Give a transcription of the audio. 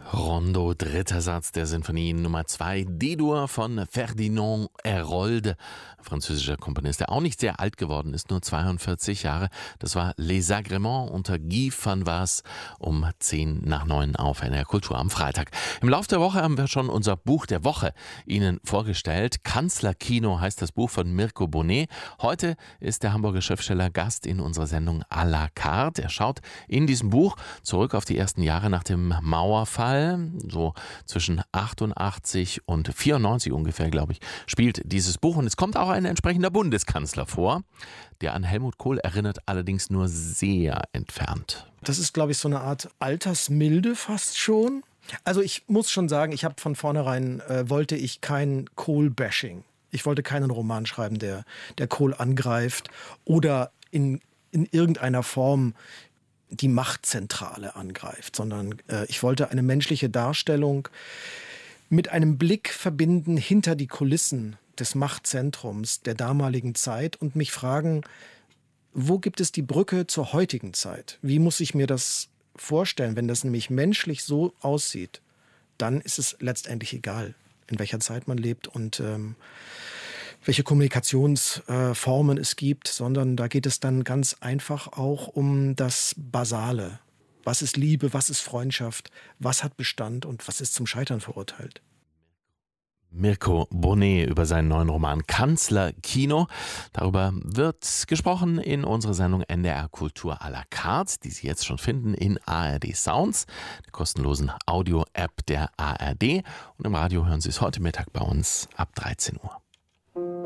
Rondo, dritter Satz der Sinfonie Nummer 2, D-Dur von Ferdinand Hérold, französischer Komponist, der auch nicht sehr alt geworden ist, nur 42 Jahre. Das war Les Agréments unter Guy van Was um 8:50 auf NDR Kultur am Freitag. Im Laufe der Woche haben wir schon unser Buch der Woche Ihnen vorgestellt. Kanzlerkino heißt das Buch von Mirko Bonet. Heute ist der Hamburger Schriftsteller Gast in unserer Sendung à la carte. Er schaut in diesem Buch zurück auf die ersten Jahre nach dem Mauerfall. So zwischen 88 und 94 ungefähr, glaube ich, spielt dieses Buch. Und es kommt auch ein entsprechender Bundeskanzler vor, der an Helmut Kohl erinnert, allerdings nur sehr entfernt. Das ist, glaube ich, so eine Art Altersmilde fast schon. Also ich muss schon sagen, ich habe von vornherein, wollte ich kein Kohl-Bashing. Ich wollte keinen Roman schreiben, der Kohl angreift oder in irgendeiner Form die Machtzentrale angreift, sondern ich wollte eine menschliche Darstellung mit einem Blick verbinden hinter die Kulissen des Machtzentrums der damaligen Zeit und mich fragen, wo gibt es die Brücke zur heutigen Zeit? Wie muss ich mir das vorstellen? Wenn das nämlich menschlich so aussieht, dann ist es letztendlich egal, in welcher Zeit man lebt und welche Kommunikationsformen es gibt, sondern da geht es dann ganz einfach auch um das Basale. Was ist Liebe, was ist Freundschaft, was hat Bestand und was ist zum Scheitern verurteilt? Mirko Bonet über seinen neuen Roman Kanzlerkino. Darüber wird gesprochen in unserer Sendung NDR Kultur à la carte, die Sie jetzt schon finden in ARD Sounds, der kostenlosen Audio-App der ARD. Und im Radio hören Sie es heute Mittag bei uns ab 13 Uhr.